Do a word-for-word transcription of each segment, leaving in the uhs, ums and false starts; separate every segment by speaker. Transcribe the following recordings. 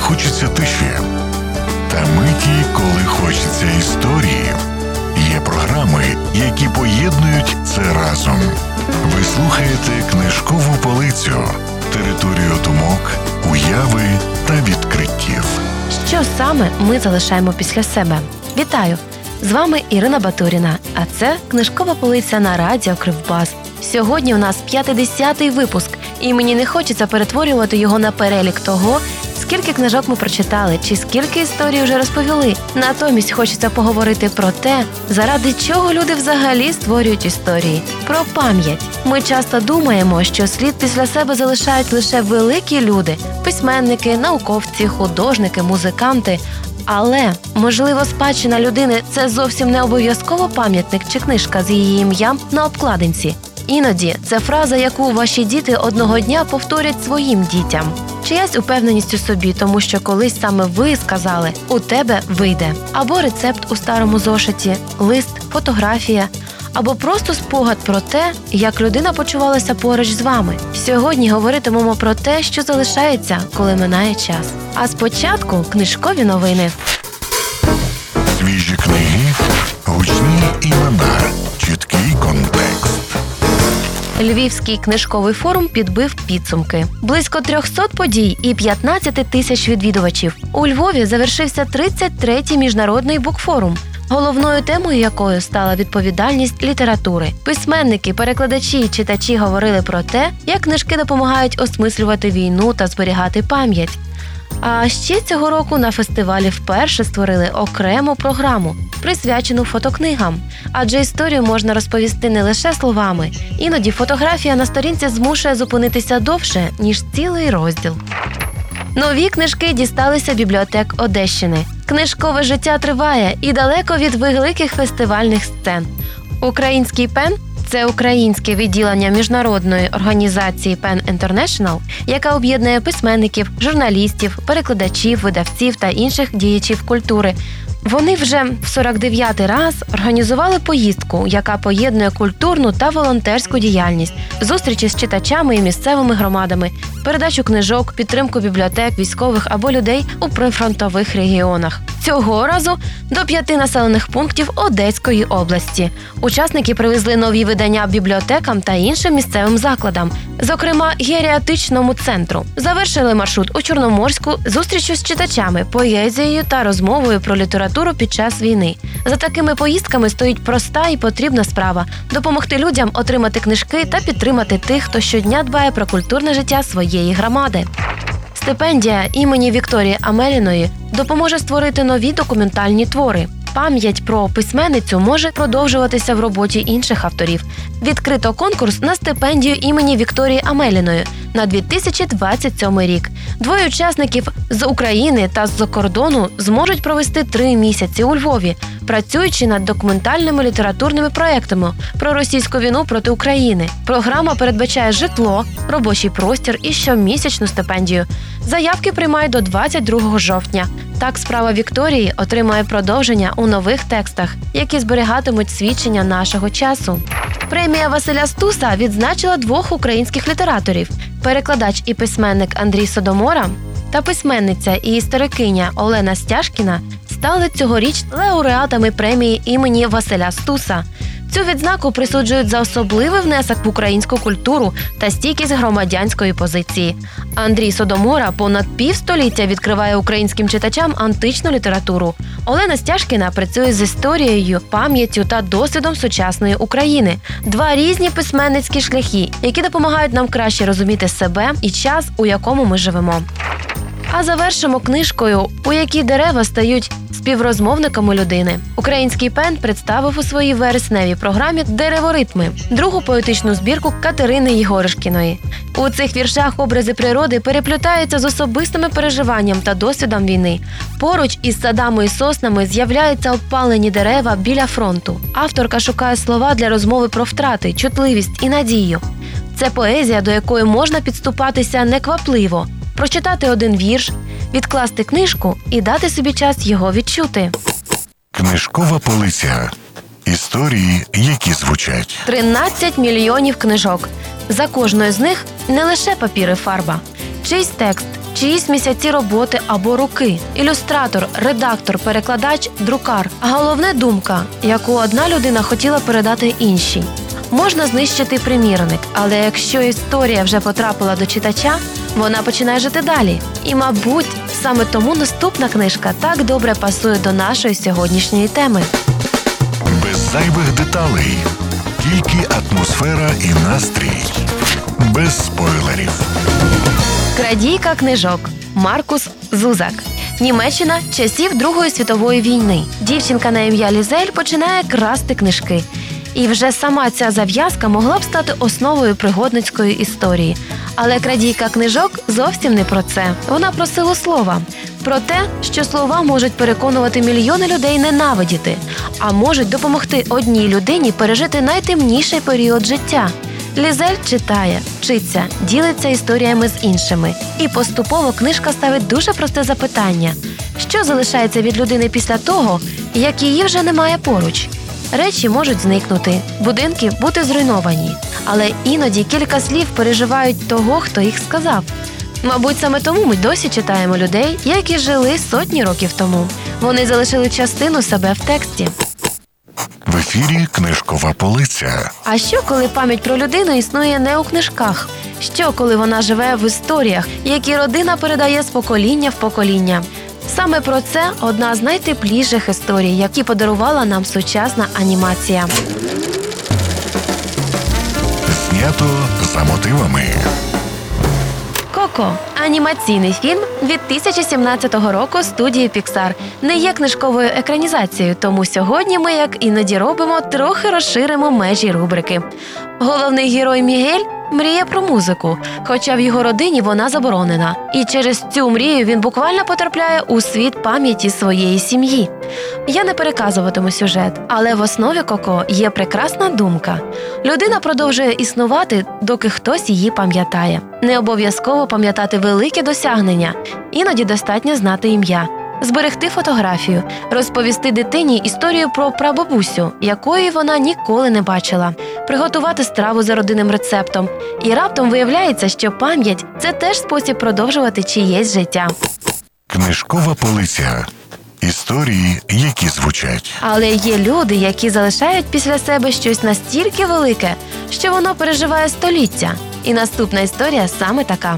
Speaker 1: хочеться тиші, та миті, коли хочеться історії. Є програми, які поєднують це разом. Ви слухаєте «Книжкову полицю» – територію думок, уяви та відкриттів.
Speaker 2: Що саме ми залишаємо після себе? Вітаю! З вами Ірина Батуріна, а це «Книжкова полиця» на радіо Кривбас. Сьогодні у нас п'ятдесятий випуск, і мені не хочеться перетворювати його на перелік того, скільки книжок ми прочитали, чи скільки історій вже розповіли. Натомість хочеться поговорити про те, заради чого люди взагалі створюють історії. Про пам'ять. Ми часто думаємо, що слід після себе залишають лише великі люди – письменники, науковці, художники, музиканти. Але, можливо, спадщина людини – це зовсім не обов'язково пам'ятник чи книжка з її ім'ям на обкладинці. Іноді це фраза, яку ваші діти одного дня повторять своїм дітям. Чиясь упевненість у собі, тому що колись саме ви сказали «у тебе вийде». Або рецепт у старому зошиті, лист, фотографія. Або просто спогад про те, як людина почувалася поруч з вами. Сьогодні говоритимемо про те, що залишається, коли минає час. А спочатку книжкові новини.
Speaker 1: Свіжі книги, гучні імена, чіткий контекст.
Speaker 2: Львівський книжковий форум підбив підсумки. Близько трьохсот подій і п'ятнадцять тисяч відвідувачів. У Львові завершився тридцять третій міжнародний букфорум, головною темою якою стала відповідальність літератури. Письменники, перекладачі і читачі говорили про те, як книжки допомагають осмислювати війну та зберігати пам'ять. А ще цього року на фестивалі вперше створили окрему програму, присвячену фотокнигам. Адже історію можна розповісти не лише словами. Іноді фотографія на сторінці змушує зупинитися довше, ніж цілий розділ. Нові книжки дісталися бібліотек Одещини. Книжкове життя триває і далеко від великих фестивальних сцен. Український пен – це українське відділення міжнародної організації Pen International, яка об'єднує письменників, журналістів, перекладачів, видавців та інших діячів культури. Вони вже в сорок дев'ятий раз організували поїздку, яка поєднує культурну та волонтерську діяльність, зустрічі з читачами і місцевими громадами, передачу книжок, підтримку бібліотек, військових або людей у прифронтових регіонах. Цього разу до п'яти населених пунктів Одеської області. Учасники привезли нові видання бібліотекам та іншим місцевим закладам, зокрема геріатричному центру. Завершили маршрут у Чорноморську зустрічю з читачами, поезією та розмовою про літературу під час війни. За такими поїздками стоїть проста і потрібна справа – допомогти людям отримати книжки та підтримати тих, хто щодня дбає про культурне життя своєї громади. Стипендія імені Вікторії Амеліної допоможе створити нові документальні твори. Пам'ять про письменницю може продовжуватися в роботі інших авторів. Відкрито конкурс на стипендію імені Вікторії Амеліної на дві тисячі двадцять сьомий рік. Двоє учасників з України та з-за кордону зможуть провести три місяці у Львові, працюючи над документальними літературними проєктами про російську війну проти України. Програма передбачає житло, робочий простір і щомісячну стипендію. Заявки приймають до двадцять другого жовтня. Так справа Вікторії отримає продовження у нових текстах, які зберігатимуть свідчення нашого часу. Премія Василя Стуса відзначила двох українських літераторів – перекладач і письменник Андрій Содомора та письменниця і історикиня Олена Стяжкіна стали цьогоріч лауреатами премії імені Василя Стуса. Цю відзнаку присуджують за особливий внесок в українську культуру та стійкість громадянської позиції. Андрій Содомора понад півстоліття відкриває українським читачам античну літературу. Олена Стяжкіна працює з історією, пам'яттю та досвідом сучасної України. Два різні письменницькі шляхи, які допомагають нам краще розуміти себе і час, у якому ми живемо. А завершимо книжкою, у якій дерева стають співрозмовниками людини. Український пен представив у своїй вересневій програмі «Дереворитми» – другу поетичну збірку Катерини Єгоришкіної. У цих віршах образи природи переплітаються з особистими переживанням та досвідом війни. Поруч із садами і соснами з'являються обпалені дерева біля фронту. Авторка шукає слова для розмови про втрати, чутливість і надію. Це поезія, до якої можна підступатися неквапливо, прочитати один вірш, відкласти книжку і дати собі час його відчути.
Speaker 1: Книжкова полиця. Історії, які звучать.
Speaker 2: тринадцять мільйонів книжок. За кожною з них не лише папір і фарба. Чийсь текст, чиїсь місяці роботи або руки. Ілюстратор, редактор, перекладач, друкар. А головне – думка, яку одна людина хотіла передати іншій. Можна знищити примірник, але якщо історія вже потрапила до читача, вона починає жити далі. І, мабуть, саме тому наступна книжка так добре пасує до нашої сьогоднішньої теми.
Speaker 1: Без зайвих деталей. Тільки атмосфера і настрій. Без спойлерів.
Speaker 2: Крадійка книжок. Маркус Зузак. Німеччина часів Другої світової війни. Дівчинка на ім'я Лізель починає красти книжки. І вже сама ця зав'язка могла б стати основою пригодницької історії. Але крадійка книжок зовсім не про це. Вона про силу слова. Про те, що слова можуть переконувати мільйони людей ненавидіти, а можуть допомогти одній людині пережити найтемніший період життя. Лізель читає, вчиться, ділиться історіями з іншими. І поступово книжка ставить дуже просте запитання. Що залишається від людини після того, як її вже немає поруч? Речі можуть зникнути, будинки бути зруйновані. Але іноді кілька слів переживають того, хто їх сказав. Мабуть, саме тому ми досі читаємо людей, які жили сотні років тому. Вони залишили частину себе в тексті.
Speaker 1: В ефірі книжкова полиця.
Speaker 2: А що, коли пам'ять про людину існує не у книжках? Що, коли вона живе в історіях, які родина передає з покоління в покоління? Саме про це одна з найтепліших історій, які подарувала нам сучасна анімація.
Speaker 1: Знято за мотивами.
Speaker 2: «Коко» – анімаційний фільм від дві тисячі сімнадцятого року студії Pixar. Не є книжковою екранізацією, тому сьогодні ми, як іноді робимо, трохи розширимо межі рубрики. Головний герой Мігель мріє про музику, хоча в його родині вона заборонена. І через цю мрію він буквально потрапляє у світ пам'яті своєї сім'ї. Я не переказуватиму сюжет, але в основі «Коко» є прекрасна думка. Людина продовжує існувати, доки хтось її пам'ятає. Не обов'язково пам'ятати великі досягнення, іноді достатньо знати ім'я. Зберегти фотографію, розповісти дитині історію про прабабусю, якої вона ніколи не бачила, приготувати страву за родинним рецептом. І раптом виявляється, що пам'ять – це теж спосіб продовжувати чиєсь життя.
Speaker 1: Книжкова полиця. Історії, які звучать.
Speaker 2: Але є люди, які залишають після себе щось настільки велике, що воно переживає століття. І наступна історія саме така.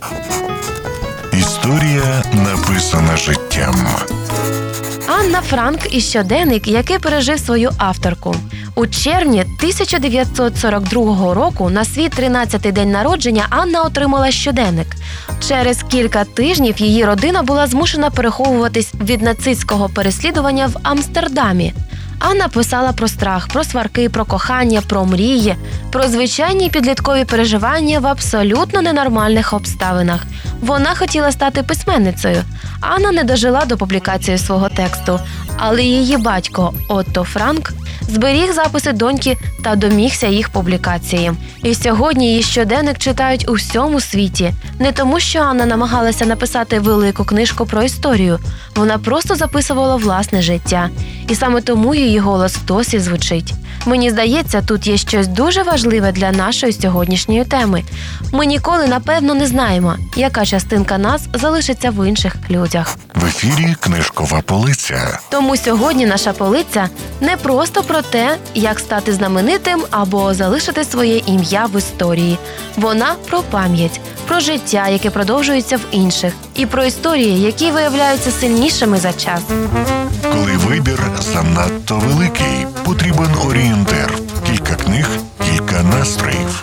Speaker 1: Історія, написана життям.
Speaker 2: Анна Франк і щоденник, який пережив свою авторку. У червні тисяча дев'ятсот сорок другого року на свій тринадцятий день народження Анна отримала щоденник. Через кілька тижнів її родина була змушена переховуватись від нацистського переслідування в Амстердамі. Анна писала про страх, про сварки, про кохання, про мрії, про звичайні підліткові переживання в абсолютно ненормальних обставинах. Вона хотіла стати письменницею. Анна не дожила до публікації свого тексту, але її батько Отто Франк зберіг записи доньки та домігся їх публікації. І сьогодні її щоденник читають у всьому світі. Не тому, що Анна намагалася написати велику книжку про історію. Вона просто записувала власне життя. І саме тому її голос досі звучить. Мені здається, тут є щось дуже важливе для нашої сьогоднішньої теми. Ми ніколи, напевно, не знаємо, яка частинка нас залишиться в інших людях.
Speaker 1: В ефірі книжкова полиця.
Speaker 2: Тому сьогодні наша полиця не просто про те, як стати знаменитим або залишити своє ім'я в історії. Вона про пам'ять, про життя, яке продовжується в інших, і про історії, які виявляються сильнішими за час.
Speaker 1: Коли вибір занадто великий, потрібен орієнтир. Кілька книг, кілька настроїв.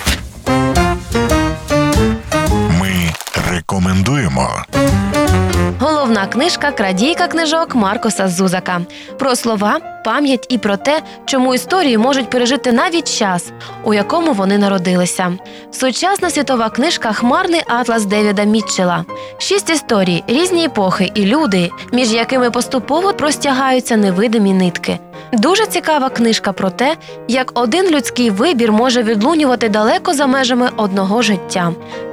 Speaker 1: Ми рекомендуємо.
Speaker 2: Головна книжка «Крадійка книжок» Маркуса Зузака. Про слова, пам'ять і про те, чому історії можуть пережити навіть час, у якому вони народилися. Сучасна світова книжка «Хмарний атлас» Девіда Мітчелла. Шість історій, різні епохи і люди, між якими поступово простягаються невидимі нитки. Дуже цікава книжка про те, як один людський вибір може відлунювати далеко за межами одного життя.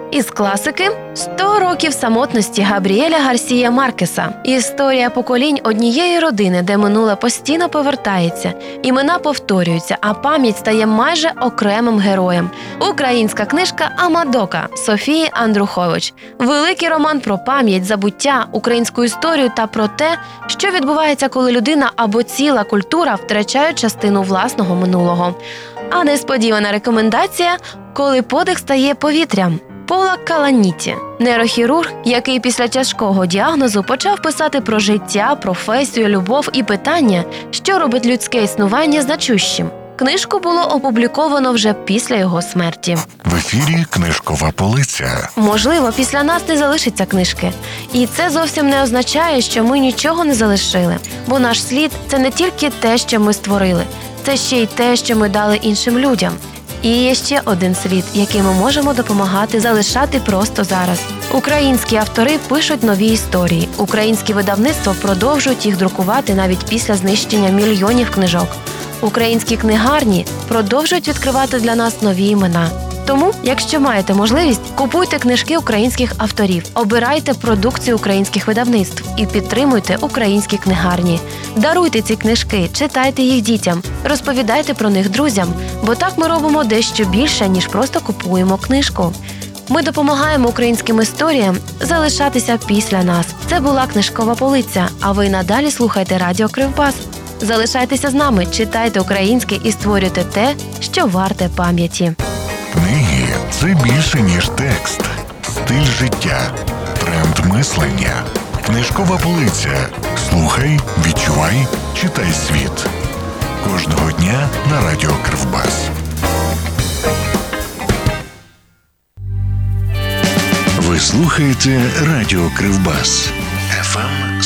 Speaker 2: Із класики «сто років самотності» Габріеля Гарсія Маркеса. Історія поколінь однієї родини, де минуле постійно повертається, імена повторюються, а пам'ять стає майже окремим героєм. Українська книжка «Амадока» Софії Андрухович. Великий роман про пам'ять, забуття, українську історію та про те, що відбувається, коли людина або ціла культура втрачають частину власного минулого. А несподівана рекомендація «Коли подих стає повітрям» Пола Каланіті, нейрохірург, який після тяжкого діагнозу почав писати про життя, професію, любов і питання, що робить людське існування значущим. Книжку було опубліковано вже після його смерті.
Speaker 1: В ефірі «Книжкова полиця».
Speaker 2: Можливо, після нас не залишиться книжки. І це зовсім не означає, що ми нічого не залишили. Бо наш слід – це не тільки те, що ми створили. Це ще й те, що ми дали іншим людям. І є ще один слід, який ми можемо допомагати залишати просто зараз. Українські автори пишуть нові історії. Українські видавництва продовжують їх друкувати навіть після знищення мільйонів книжок. Українські книгарні продовжують відкривати для нас нові імена. Тому, якщо маєте можливість, купуйте книжки українських авторів, обирайте продукцію українських видавництв і підтримуйте українські книгарні. Даруйте ці книжки, читайте їх дітям, розповідайте про них друзям, бо так ми робимо дещо більше, ніж просто купуємо книжку. Ми допомагаємо українським історіям залишатися після нас. Це була «Книжкова полиця», а ви надалі слухайте Радіо Кривбас. Залишайтеся з нами, читайте українське і створюйте те, що варте пам'яті.
Speaker 1: Книги – це більше, ніж текст. Стиль життя, тренд мислення. Книжкова полиця. Слухай, відчувай, читай світ. Кожного дня на Радіо Кривбас. Ви слухаєте Радіо Кривбас. еф ем